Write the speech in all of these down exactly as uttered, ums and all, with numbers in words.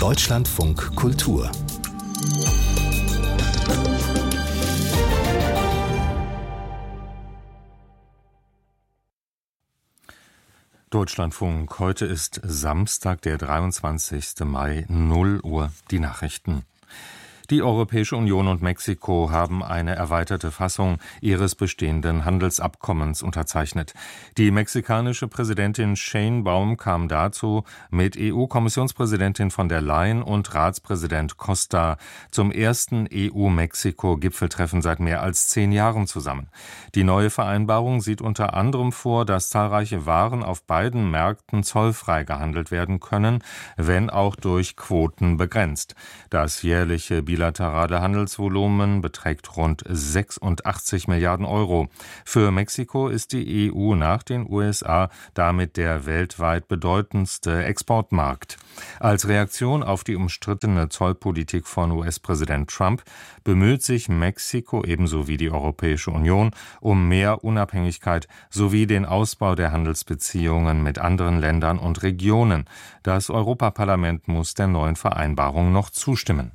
Deutschlandfunk Kultur. Deutschlandfunk, heute ist Samstag, der dreiundzwanzigster Mai, null Uhr, die Nachrichten. Die Europäische Union und Mexiko haben eine erweiterte Fassung ihres bestehenden Handelsabkommens unterzeichnet. Die mexikanische Präsidentin Sheinbaum kam dazu mit E U-Kommissionspräsidentin von der Leyen und Ratspräsident Costa zum ersten E U-Mexiko-Gipfeltreffen seit mehr als zehn Jahren zusammen. Die neue Vereinbarung sieht unter anderem vor, dass zahlreiche Waren auf beiden Märkten zollfrei gehandelt werden können, wenn auch durch Quoten begrenzt. Das jährliche bilaterale Handelsvolumen beträgt rund sechsundachtzig Milliarden Euro. Für Mexiko ist die E U nach den U S A damit der weltweit bedeutendste Exportmarkt. Als Reaktion auf die umstrittene Zollpolitik von U S-Präsident Trump bemüht sich Mexiko ebenso wie die Europäische Union um mehr Unabhängigkeit sowie den Ausbau der Handelsbeziehungen mit anderen Ländern und Regionen. Das Europaparlament muss der neuen Vereinbarung noch zustimmen.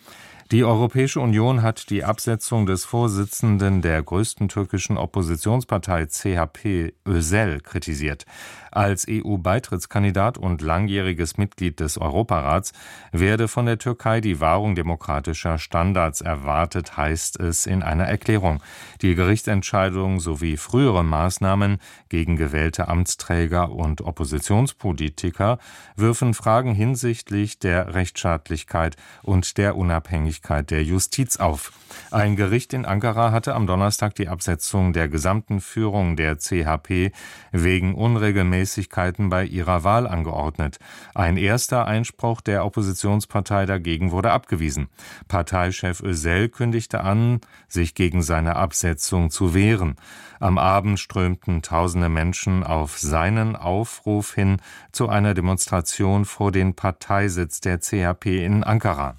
Die Europäische Union hat die Absetzung des Vorsitzenden der größten türkischen Oppositionspartei C H P, Özel, kritisiert. Als E U-Beitrittskandidat und langjähriges Mitglied des Europarats werde von der Türkei die Wahrung demokratischer Standards erwartet, heißt es in einer Erklärung. Die Gerichtsentscheidung sowie frühere Maßnahmen gegen gewählte Amtsträger und Oppositionspolitiker wirfen Fragen hinsichtlich der Rechtsstaatlichkeit und der Unabhängigkeit der Justiz auf. Ein Gericht in Ankara hatte am Donnerstag die Absetzung der gesamten Führung der C H P wegen Unregelmäßigkeiten bei ihrer Wahl angeordnet. Ein erster Einspruch der Oppositionspartei dagegen wurde abgewiesen. Parteichef Özel kündigte an, sich gegen seine Absetzung zu wehren. Am Abend strömten tausende Menschen auf seinen Aufruf hin zu einer Demonstration vor den Parteisitz der C H P in Ankara.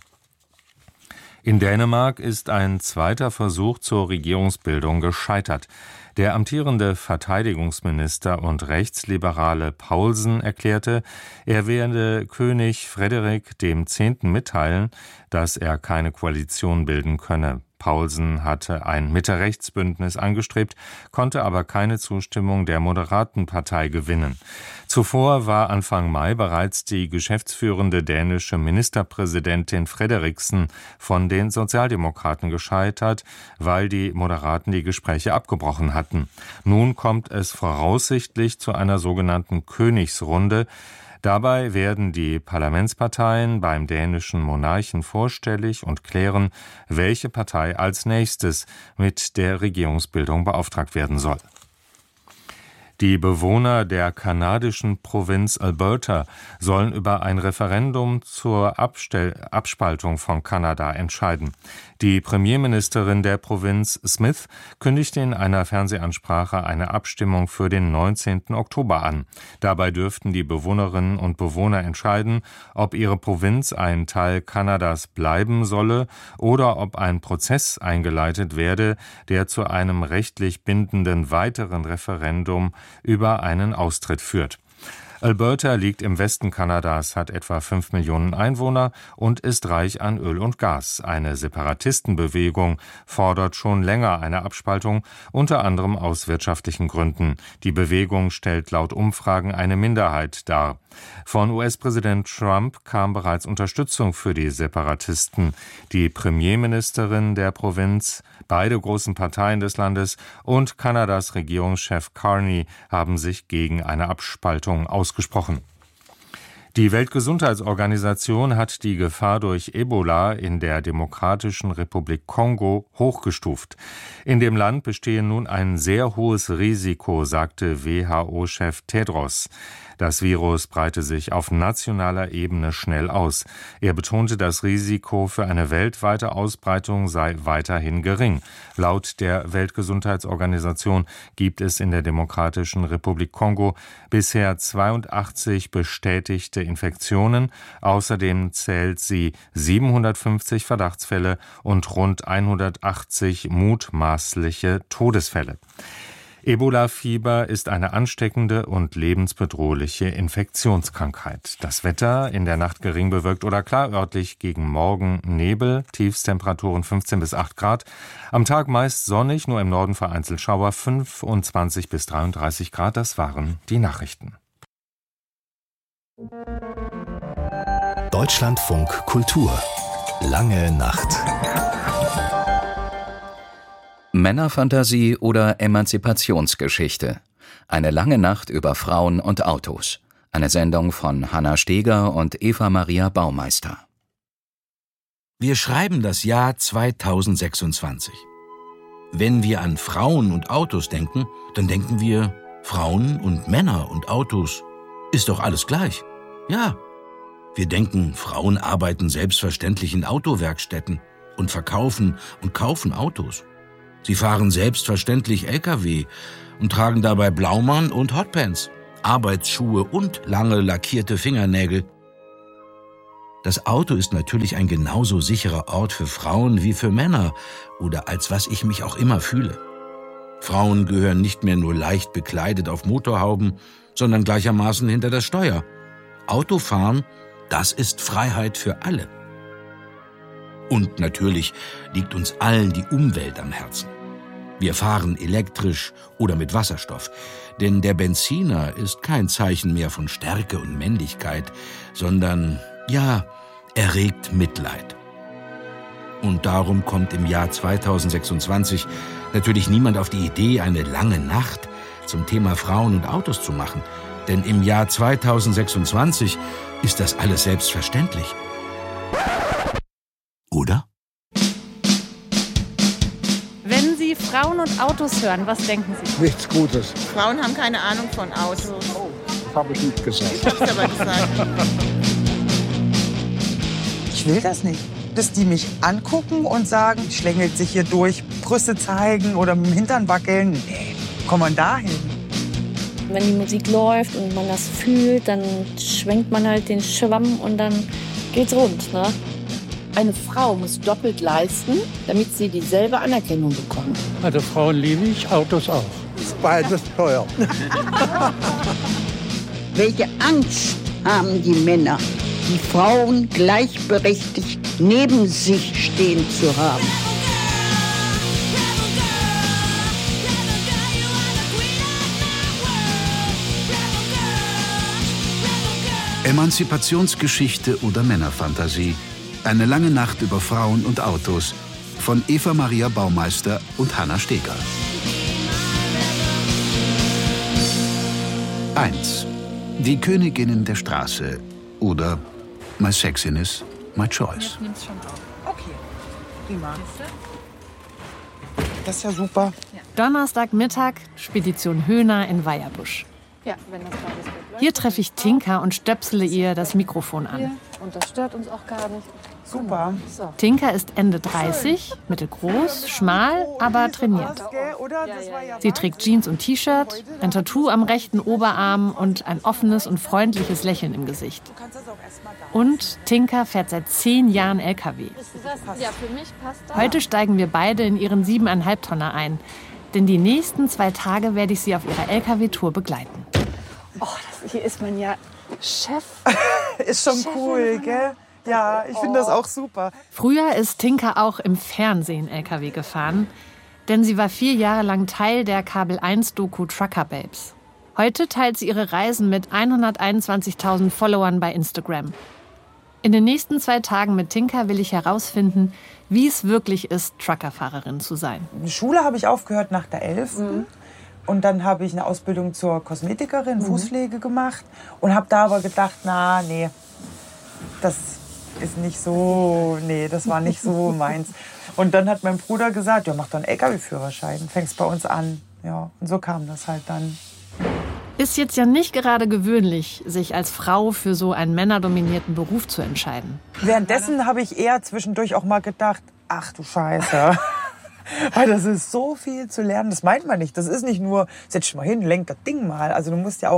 In Dänemark ist ein zweiter Versuch zur Regierungsbildung gescheitert. Der amtierende Verteidigungsminister und Rechtsliberale Paulsen erklärte, er werde König Frederik dem Zehnten mitteilen, dass er keine Koalition bilden könne. Paulsen hatte ein Mitte-Rechts-Bündnis angestrebt, konnte aber keine Zustimmung der moderaten Partei gewinnen. Zuvor war Anfang Mai bereits die geschäftsführende dänische Ministerpräsidentin Frederiksen von den Sozialdemokraten gescheitert, weil die Moderaten die Gespräche abgebrochen hatten. Nun kommt es voraussichtlich zu einer sogenannten Königsrunde. Dabei werden die Parlamentsparteien beim dänischen Monarchen vorstellig und klären, welche Partei als nächstes mit der Regierungsbildung beauftragt werden soll. Die Bewohner der kanadischen Provinz Alberta sollen über ein Referendum zur Abstell- Abspaltung von Kanada entscheiden. Die Premierministerin der Provinz Smith kündigte in einer Fernsehansprache eine Abstimmung für den neunzehnten Oktober an. Dabei dürften die Bewohnerinnen und Bewohner entscheiden, ob ihre Provinz ein Teil Kanadas bleiben solle oder ob ein Prozess eingeleitet werde, der zu einem rechtlich bindenden weiteren Referendum über einen Austritt führt. Alberta liegt im Westen Kanadas, hat etwa fünf Millionen Einwohner und ist reich an Öl und Gas. Eine Separatistenbewegung fordert schon länger eine Abspaltung, unter anderem aus wirtschaftlichen Gründen. Die Bewegung stellt laut Umfragen eine Minderheit dar. Von U S-Präsident Trump kam bereits Unterstützung für die Separatisten. Die Premierministerin der Provinz, beide großen Parteien des Landes und Kanadas Regierungschef Carney haben sich gegen eine Abspaltung ausgesprochen. Die Weltgesundheitsorganisation hat die Gefahr durch Ebola in der Demokratischen Republik Kongo hochgestuft. In dem Land bestehe nun ein sehr hohes Risiko, sagte W H O-Chef Tedros. Das Virus breite sich auf nationaler Ebene schnell aus. Er betonte, das Risiko für eine weltweite Ausbreitung sei weiterhin gering. Laut der Weltgesundheitsorganisation gibt es in der Demokratischen Republik Kongo bisher zweiundachtzig bestätigte Infektionen. Außerdem zählt sie siebenhundertfünfzig Verdachtsfälle und rund hundertachtzig mutmaßliche Todesfälle. Ebola-Fieber ist eine ansteckende und lebensbedrohliche Infektionskrankheit. Das Wetter in der Nacht gering bewölkt oder klar, örtlich gegen Morgen Nebel, Tiefstemperaturen fünfzehn bis acht Grad. Am Tag meist sonnig, nur im Norden vereinzelt Schauer, fünfundzwanzig bis dreiunddreißig Grad. Das waren die Nachrichten. Deutschlandfunk Kultur. Lange Nacht. Männerfantasie oder Emanzipationsgeschichte. Eine lange Nacht über Frauen und Autos. Eine Sendung von Hanna Steger und Eva Maria Baumeister. Wir schreiben das Jahr zweitausendsechsundzwanzig. Wenn wir an Frauen und Autos denken, dann denken wir, Frauen und Männer und Autos. Ist doch alles gleich. Ja. Wir denken, Frauen arbeiten selbstverständlich in Autowerkstätten und verkaufen und kaufen Autos. Sie fahren selbstverständlich L K W und tragen dabei Blaumann und Hotpants, Arbeitsschuhe und lange lackierte Fingernägel. Das Auto ist natürlich ein genauso sicherer Ort für Frauen wie für Männer oder als was ich mich auch immer fühle. Frauen gehören nicht mehr nur leicht bekleidet auf Motorhauben, sondern gleichermaßen hinter das Steuer. Autofahren, das ist Freiheit für alle. Und natürlich liegt uns allen die Umwelt am Herzen. Wir fahren elektrisch oder mit Wasserstoff, denn der Benziner ist kein Zeichen mehr von Stärke und Männlichkeit, sondern, ja, erregt Mitleid. Und darum kommt im Jahr zweitausendsechsundzwanzig natürlich niemand auf die Idee, eine lange Nacht zum Thema Frauen und Autos zu machen. Denn im Jahr zweitausendsechsundzwanzig ist das alles selbstverständlich. Oder? Wenn Sie Frauen und Autos hören, was denken Sie? Nichts Gutes. Frauen haben keine Ahnung von Autos. Oh, das habe ich nicht gesagt. Ich hab's aber gesagt. Ich will das nicht. Dass die mich angucken und sagen, schlängelt sich hier durch, Brüste zeigen oder mit dem Hintern wackeln. Nee, komm mal dahin. Wenn die Musik läuft und man das fühlt, dann schwenkt man halt den Schwamm und dann geht's rund, ne? Eine Frau muss doppelt leisten, damit sie dieselbe Anerkennung bekommt. Also Frauen liebe ich, Autos auch. Ist beides teuer. Welche Angst haben die Männer, die Frauen gleichberechtigt neben sich stehen zu haben? Emanzipationsgeschichte oder Männerfantasie. Eine lange Nacht über Frauen und Autos von Eva Maria Baumeister und Hanna Steger. eins. Die Königinnen der Straße oder My Sexiness, My Choice. Okay, prima. Das ist ja super. Donnerstagmittag, Spedition Höhner in Weierbusch. Ja, wenn das beides gut läuft. Hier treffe ich Tinka und stöpsele ihr das Mikrofon an. Und das stört uns auch gar nicht. Super. So. Tinka ist Ende dreißig, mittelgroß, schmal, aber trainiert. Sie trägt Jeans und T-Shirt, ein Tattoo am rechten Oberarm und ein offenes und freundliches Lächeln im Gesicht. Und Tinka fährt seit zehn Jahren L K W. Ja, für mich passt das. Heute steigen wir beide in ihren siebeneinhalb Tonner ein. Denn die nächsten zwei Tage werde ich sie auf ihrer L K W-Tour begleiten. Oh, das, hier ist man ja Chef. Ist schon cool, gell? Ja, ich finde das auch super. Früher ist Tinka auch im Fernsehen L K W gefahren, denn sie war vier Jahre lang Teil der Kabel eins Doku Trucker Babes. Heute teilt sie ihre Reisen mit hunderteinundzwanzigtausend Followern bei Instagram. In den nächsten zwei Tagen mit Tinka will ich herausfinden, wie es wirklich ist, Truckerfahrerin zu sein. Die Schule habe ich aufgehört nach der elften Mhm. Und dann habe ich eine Ausbildung zur Kosmetikerin, mhm. Fußpflege gemacht. Und habe da aber gedacht, na, nee, das ist nicht so, nee, das war nicht so meins. Und dann hat mein Bruder gesagt, ja, mach doch einen L K W-Führerschein, fängst bei uns an. Ja, und so kam das halt dann. Ist jetzt ja nicht gerade gewöhnlich, sich als Frau für so einen männerdominierten Beruf zu entscheiden. Währenddessen habe ich eher zwischendurch auch mal gedacht, ach du Scheiße. Weil das ist so viel zu lernen, das meint man nicht. Das ist nicht nur, setz dich mal hin, lenk das Ding mal. Also du musst ja auch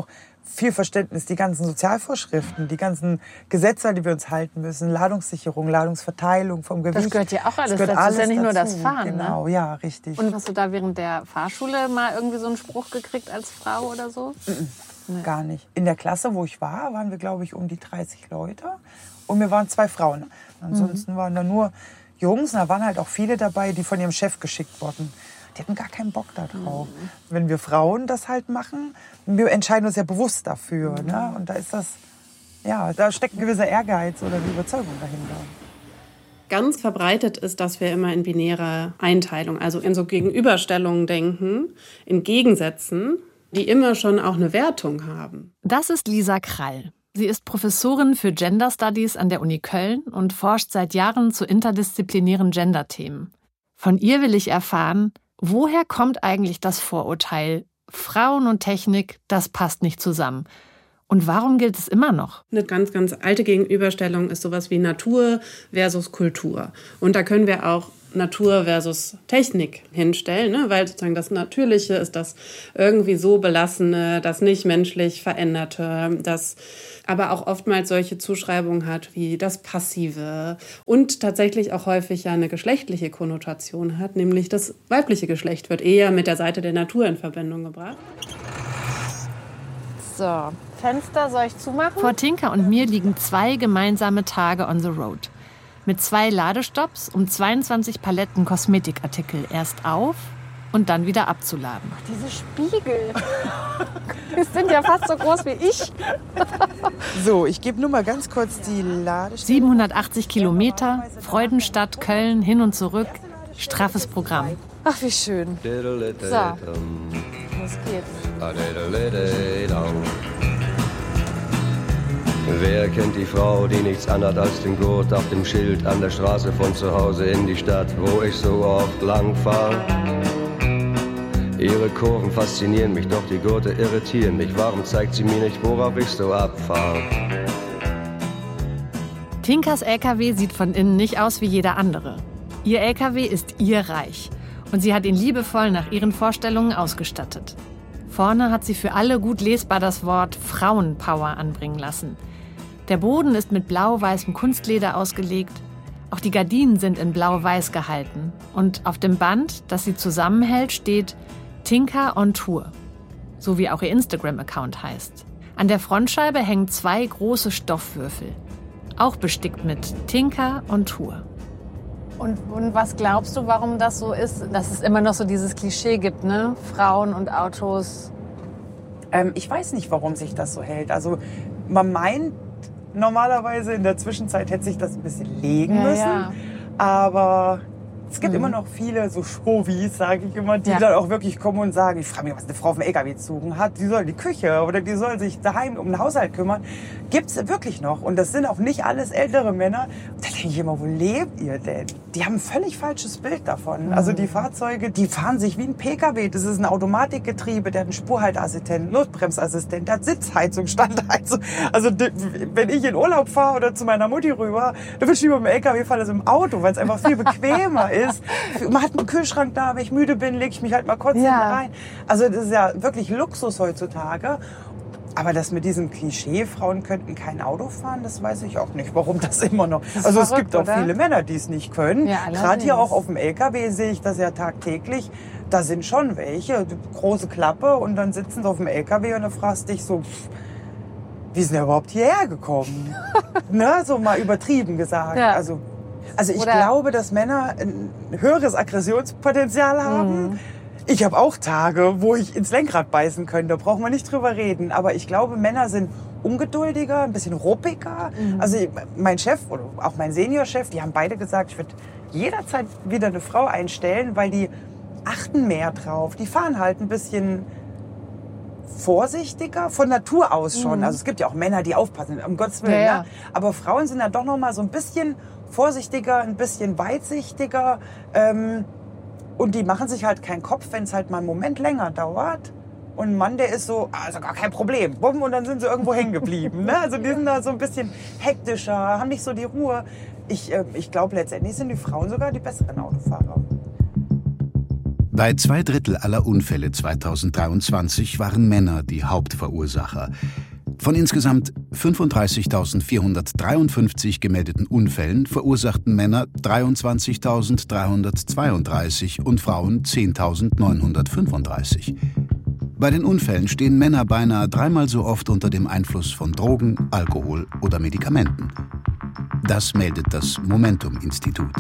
viel Verständnis, die ganzen Sozialvorschriften, die ganzen Gesetze, an die wir uns halten müssen, Ladungssicherung, Ladungsverteilung vom Gewicht. Das gehört ja auch alles das dazu. Das ist ja nicht nur das dazu. Fahren. Genau, ne? ja, richtig. Und hast du da während der Fahrschule mal irgendwie so einen Spruch gekriegt als Frau oder so? Mm-mm, nee. Gar nicht. In der Klasse, wo ich war, waren wir, glaube ich, um die dreißig Leute. Und wir waren zwei Frauen. Ansonsten mhm. waren da nur Jungs. Und da waren halt auch viele dabei, die von ihrem Chef geschickt wurden. Die hatten gar keinen Bock da drauf. Mhm. Wenn wir Frauen das halt machen, wir entscheiden uns ja bewusst dafür. Mhm. Ne? Und da ist das, ja, da steckt ein gewisser Ehrgeiz oder eine Überzeugung dahinter. Ganz verbreitet ist, dass wir immer in binärer Einteilung, also in so Gegenüberstellungen denken, in Gegensätzen, die immer schon auch eine Wertung haben. Das ist Lisa Krall. Sie ist Professorin für Gender Studies an der Uni Köln und forscht seit Jahren zu interdisziplinären Gender-Themen. Von ihr will ich erfahren, woher kommt eigentlich das Vorurteil, Frauen und Technik, das passt nicht zusammen? Und warum gilt es immer noch? Eine ganz, ganz alte Gegenüberstellung ist sowas wie Natur versus Kultur. Und da können wir auch Natur versus Technik hinstellen, ne? Weil sozusagen das Natürliche ist das irgendwie so Belassene, das nicht menschlich Veränderte, das aber auch oftmals solche Zuschreibungen hat wie das Passive und tatsächlich auch häufig ja eine geschlechtliche Konnotation hat, nämlich das weibliche Geschlecht wird eher mit der Seite der Natur in Verbindung gebracht. So, Fenster soll ich zumachen? Vor Tinka und mir liegen zwei gemeinsame Tage on the road. Mit zwei Ladestops, um zweiundzwanzig Paletten Kosmetikartikel erst auf und dann wieder abzuladen. Ach, diese Spiegel. Die sind ja fast so groß wie ich. So, ich gebe nur mal ganz kurz die Ladestelle. siebenhundertachtzig Kilometer, Freudenstadt, Köln, hin und zurück. Straffes Programm. Ach, wie schön. So, los geht's. Wer kennt die Frau, die nichts anhat als den Gurt auf dem Schild an der Straße von zu Hause in die Stadt, wo ich so oft lang fahr? Ihre Kurven faszinieren mich, doch die Gurte irritieren mich. Warum zeigt sie mir nicht, worauf ich so abfahre? Tinkas L K W sieht von innen nicht aus wie jeder andere. Ihr L K W ist ihr Reich und sie hat ihn liebevoll nach ihren Vorstellungen ausgestattet. Vorne hat sie für alle gut lesbar das Wort Frauenpower anbringen lassen. Der Boden ist mit blau-weißem Kunstleder ausgelegt. Auch die Gardinen sind in blau-weiß gehalten. Und auf dem Band, das sie zusammenhält, steht Tinka on Tour. So wie auch ihr Instagram-Account heißt. An der Frontscheibe hängen zwei große Stoffwürfel. Auch bestickt mit Tinka on Tour. Und, und was glaubst du, warum das so ist, dass es immer noch so dieses Klischee gibt, ne? Frauen und Autos? Ähm, ich weiß nicht, warum sich das so hält. Also man meint, normalerweise in der Zwischenzeit hätte sich das ein bisschen legen ja, müssen. Ja. Aber es gibt mhm. immer noch viele so Chauvis, sage ich immer, die ja. dann auch wirklich kommen und sagen, ich frage mich, was eine Frau auf dem L K W zu suchen hat. Die soll die Küche oder die soll sich daheim um den Haushalt kümmern. Gibt's wirklich noch. Und das sind auch nicht alles ältere Männer. Da denke ich immer, wo lebt ihr denn? Die haben ein völlig falsches Bild davon. Mhm. Also die Fahrzeuge, die fahren sich wie ein P K W. Das ist ein Automatikgetriebe, der hat einen Spurhaltassistent, Notbremsassistent, der hat Sitzheizung, Standheizung. Also wenn ich in Urlaub fahre oder zu meiner Mutti rüber, dann will ich lieber mit dem L K W fahren als im Auto, weil es einfach viel bequemer ist. Man hat einen Kühlschrank da, wenn ich müde bin, lege ich mich halt mal kurz ja. rein. Also das ist ja wirklich Luxus heutzutage. Aber das mit diesem Klischee, Frauen könnten kein Auto fahren, das weiß ich auch nicht, warum das immer noch. Das also verrückt, es gibt auch oder? viele Männer, die es nicht können. Ja, gerade hier auch auf dem L K W sehe ich das ja tagtäglich. Da sind schon welche, große Klappe und dann sitzen sie auf dem L K W und dann fragst dich so, pff, wie sind wir überhaupt hierher gekommen? Ne, so mal übertrieben gesagt. Ja. Also, also ich oder? glaube, dass Männer ein höheres Aggressionspotenzial haben. Mhm. Ich habe auch Tage, wo ich ins Lenkrad beißen könnte, da braucht man nicht drüber reden. Aber ich glaube, Männer sind ungeduldiger, ein bisschen ruppiger. Mhm. Also mein Chef oder auch mein Seniorchef, die haben beide gesagt, ich würde jederzeit wieder eine Frau einstellen, weil die achten mehr drauf. Die fahren halt ein bisschen vorsichtiger, von Natur aus schon. Mhm. Also es gibt ja auch Männer, die aufpassen, um Gottes Willen. Ja, ja. Ne? Aber Frauen sind ja doch noch mal so ein bisschen vorsichtiger, ein bisschen weitsichtiger. Ähm, Und die machen sich halt keinen Kopf, wenn es halt mal einen Moment länger dauert. Und ein Mann, der ist so, also gar kein Problem. Bumm, und dann sind sie irgendwo hängen geblieben. Ne? Also die sind da so ein bisschen hektischer, haben nicht so die Ruhe. Ich, äh, ich glaube, letztendlich sind die Frauen sogar die besseren Autofahrer. Bei zwei Drittel aller Unfälle zweitausenddreiundzwanzig waren Männer die Hauptverursacher. Von insgesamt fünfunddreißigtausendvierhundertdreiundfünfzig gemeldeten Unfällen verursachten Männer dreiundzwanzigtausenddreihundertzweiunddreißig und Frauen zehntausendneunhundertfünfunddreißig. Bei den Unfällen stehen Männer beinahe dreimal so oft unter dem Einfluss von Drogen, Alkohol oder Medikamenten. Das meldet das Momentum-Institut.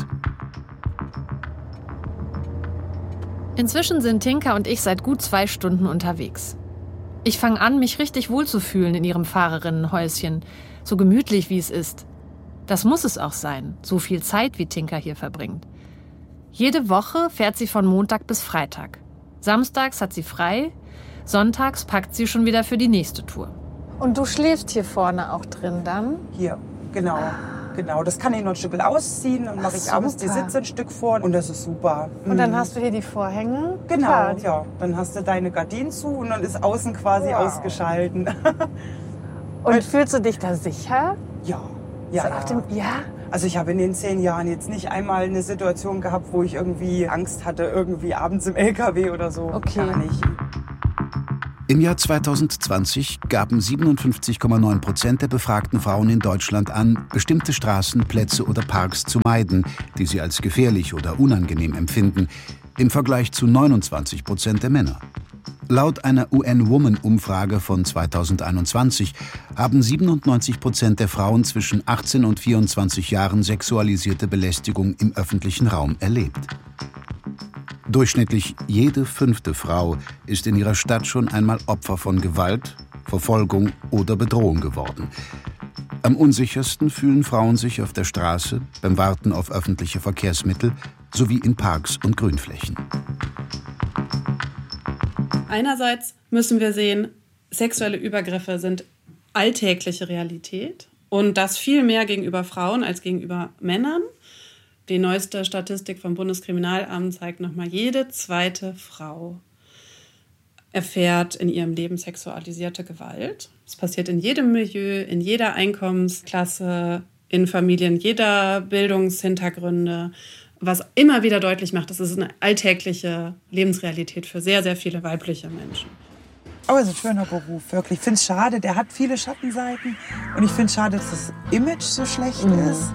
Inzwischen sind Tinka und ich seit gut zwei Stunden unterwegs. Ich fange an, mich richtig wohlzufühlen in ihrem Fahrerinnenhäuschen, so gemütlich wie es ist. Das muss es auch sein, so viel Zeit wie Tinka hier verbringt. Jede Woche fährt sie von Montag bis Freitag. Samstags hat sie frei, sonntags packt sie schon wieder für die nächste Tour. Und du schläfst hier vorne auch drin dann? Hier, genau. Genau, das kann ich noch ein Stück ausziehen, dann mache ich abends die Sitze ein Stück vor und das ist super. Und dann hast du hier die Vorhänge? Genau, Klar. ja. Dann hast du deine Gardinen zu und dann ist außen quasi wow. ausgeschalten. Und fühlst du dich da sicher? Ja. Ja, so dem, ja. Also ich habe in den zehn Jahren jetzt nicht einmal eine Situation gehabt, wo ich irgendwie Angst hatte, irgendwie abends im L K W oder so. Okay. Gar nicht. Im Jahr zweitausendzwanzig gaben siebenundfünfzig Komma neun Prozent der befragten Frauen in Deutschland an, bestimmte Straßen, Plätze oder Parks zu meiden, die sie als gefährlich oder unangenehm empfinden, im Vergleich zu neunundzwanzig Prozent der Männer. Laut einer U N-Woman-Umfrage von zweitausendeinundzwanzig haben siebenundneunzig Prozent der Frauen zwischen achtzehn und vierundzwanzig Jahren sexualisierte Belästigung im öffentlichen Raum erlebt. Durchschnittlich jede fünfte Frau ist in ihrer Stadt schon einmal Opfer von Gewalt, Verfolgung oder Bedrohung geworden. Am unsichersten fühlen Frauen sich auf der Straße, beim Warten auf öffentliche Verkehrsmittel sowie in Parks und Grünflächen. Einerseits müssen wir sehen, sexuelle Übergriffe sind alltägliche Realität und das viel mehr gegenüber Frauen als gegenüber Männern. Die neueste Statistik vom Bundeskriminalamt zeigt nochmal, jede zweite Frau erfährt in ihrem Leben sexualisierte Gewalt. Es passiert in jedem Milieu, in jeder Einkommensklasse, in Familien jeder Bildungshintergründe, was immer wieder deutlich macht, das ist eine alltägliche Lebensrealität für sehr, sehr viele weibliche Menschen. Aber es ist ein schöner Beruf, wirklich. Ich finde es schade, der hat viele Schattenseiten und ich finde es schade, dass das Image so schlecht mhm. ist.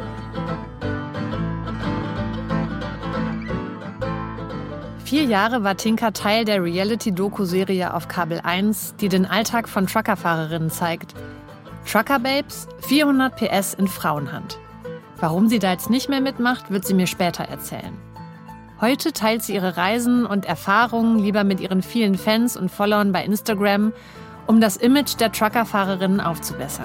Vier Jahre war Tinka Teil der Reality-Doku-Serie auf Kabel eins, die den Alltag von Truckerfahrerinnen zeigt. Trucker Babes, vierhundert P S in Frauenhand. Warum sie da jetzt nicht mehr mitmacht, wird sie mir später erzählen. Heute teilt sie ihre Reisen und Erfahrungen lieber mit ihren vielen Fans und Followern bei Instagram, um das Image der Truckerfahrerinnen aufzubessern.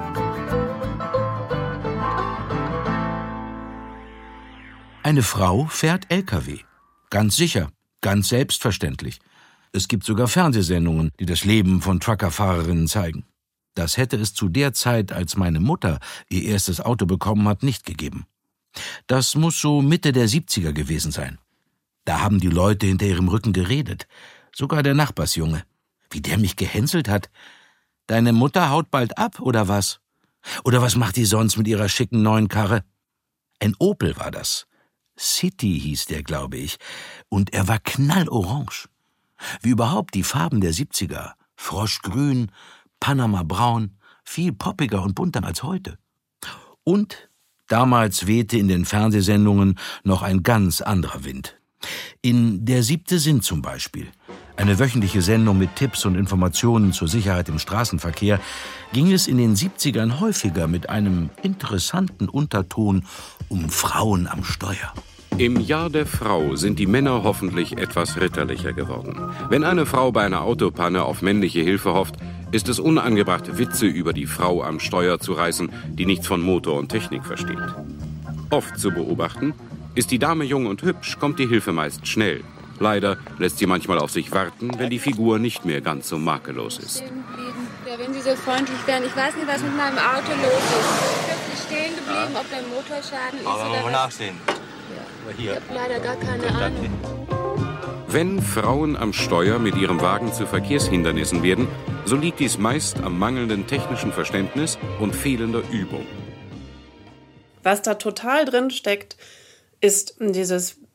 Eine Frau fährt L K W. Ganz sicher, ganz selbstverständlich. Es gibt sogar Fernsehsendungen, die das Leben von Truckerfahrerinnen zeigen. Das hätte es zu der Zeit, als meine Mutter ihr erstes Auto bekommen hat, nicht gegeben. Das muss so Mitte der siebziger gewesen sein. Da haben die Leute hinter ihrem Rücken geredet. Sogar der Nachbarsjunge. Wie der mich gehänselt hat. Deine Mutter haut bald ab, oder was? Oder was macht die sonst mit ihrer schicken neuen Karre? Ein Opel war das. City hieß der, glaube ich. Und er war knallorange. Wie überhaupt die Farben der siebziger. Froschgrün, Panama-braun, viel poppiger und bunter als heute. Und damals wehte in den Fernsehsendungen noch ein ganz anderer Wind. In Der siebte Sinn zum Beispiel, eine wöchentliche Sendung mit Tipps und Informationen zur Sicherheit im Straßenverkehr, ging es in den siebzigern häufiger mit einem interessanten Unterton um Frauen am Steuer. Im Jahr der Frau sind die Männer hoffentlich etwas ritterlicher geworden. Wenn eine Frau bei einer Autopanne auf männliche Hilfe hofft, ist es unangebracht, Witze über die Frau am Steuer zu reißen, die nichts von Motor und Technik versteht. Oft zu beobachten, ist die Dame jung und hübsch, kommt die Hilfe meist schnell. Leider lässt sie manchmal auf sich warten, wenn die Figur nicht mehr ganz so makellos ist. Ja, wenn Sie so freundlich wären. Ich weiß nicht, was mit meinem Auto los ist. Ich bin plötzlich stehen geblieben, ja. Ob da ein Motorschaden ist Aber oder mal was. Nachsehen. Ja. Hier. Ich habe leider gar keine Ahnung. Wenn Frauen am Steuer mit ihrem Wagen zu Verkehrshindernissen werden, so liegt dies meist am mangelnden technischen Verständnis und fehlender Übung. Was da total drin steckt, ist dieses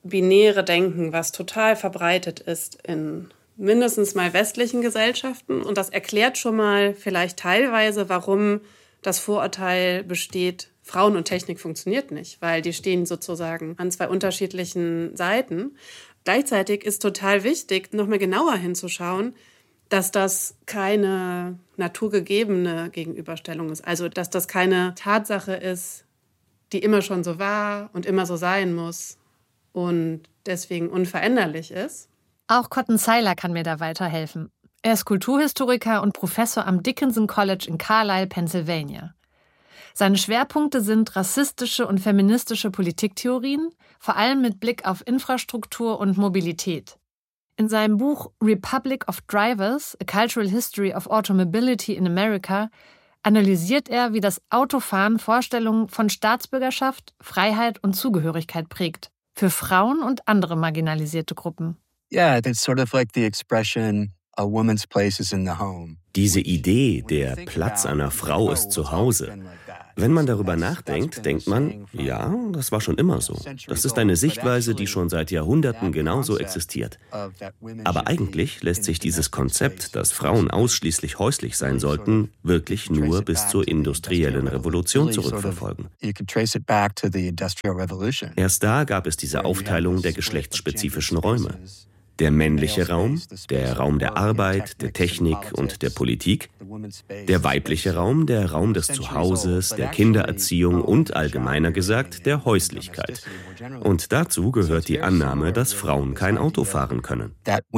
binäre Denken, was total verbreitet ist in mindestens mal westlichen Gesellschaften. Und das erklärt schon mal vielleicht teilweise, warum das Vorurteil besteht, Frauen und Technik funktioniert nicht, weil die stehen sozusagen an zwei unterschiedlichen Seiten. Gleichzeitig ist total wichtig, nochmal genauer hinzuschauen, dass das keine naturgegebene Gegenüberstellung ist. Also, dass das keine Tatsache ist, die immer schon so war und immer so sein muss und deswegen unveränderlich ist. Auch Cotton Seiler kann mir da weiterhelfen. Er ist Kulturhistoriker und Professor am Dickinson College in Carlisle, Pennsylvania. Seine Schwerpunkte sind rassistische und feministische Politiktheorien, vor allem mit Blick auf Infrastruktur und Mobilität. In seinem Buch Republic of Drivers, A Cultural History of Automobility in America analysiert er, wie das Autofahren Vorstellungen von Staatsbürgerschaft, Freiheit und Zugehörigkeit prägt, für Frauen und andere marginalisierte Gruppen. Yeah, it's sort of like the expression, a woman's place is in the home. Diese Idee, der Platz einer Frau ist zu Hause. Wenn man darüber nachdenkt, denkt man, ja, das war schon immer so. Das ist eine Sichtweise, die schon seit Jahrhunderten genauso existiert. Aber eigentlich lässt sich dieses Konzept, dass Frauen ausschließlich häuslich sein sollten, wirklich nur bis zur industriellen Revolution zurückverfolgen. Erst da gab es diese Aufteilung der geschlechtsspezifischen Räume. Der männliche Raum, der Raum der Arbeit, der Technik und der Politik, der weibliche Raum, der Raum des Zuhauses, der Kindererziehung und allgemeiner gesagt der Häuslichkeit. Und dazu gehört die Annahme, dass Frauen kein Auto fahren können.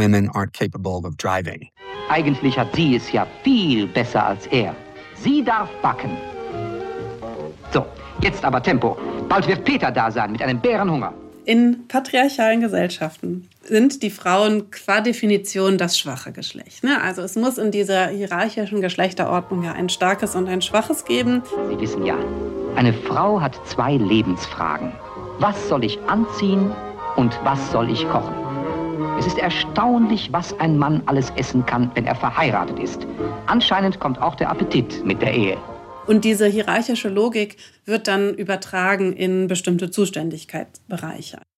Eigentlich hat sie es ja viel besser als er. Sie darf backen. So, jetzt aber Tempo. Bald wird Peter da sein mit einem Bärenhunger. In patriarchalen Gesellschaften sind die Frauen qua Definition das schwache Geschlecht. Ne? Also es muss in dieser hierarchischen Geschlechterordnung ja ein starkes und ein schwaches geben. Sie wissen ja, eine Frau hat zwei Lebensfragen. Was soll ich anziehen und was soll ich kochen? Es ist erstaunlich, was ein Mann alles essen kann, wenn er verheiratet ist. Anscheinend kommt auch der Appetit mit der Ehe. Und diese hierarchische Logik wird dann übertragen in bestimmte Zuständigkeitsbereiche.